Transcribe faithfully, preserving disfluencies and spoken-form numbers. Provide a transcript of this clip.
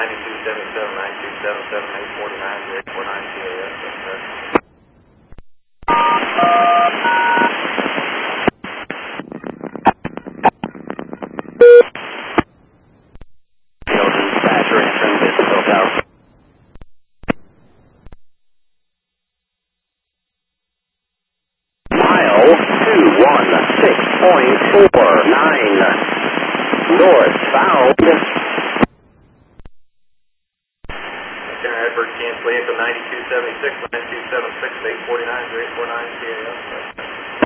ninety-two seventy-seven, ninety-two seventy-seven, eight forty-nine, eight forty-nine T A S. Mile two one six point four nine northbound. Edward cancel from ninety-two seventy-six, ninety-two seventy-six, eight forty-nine, eight forty-nine T A S.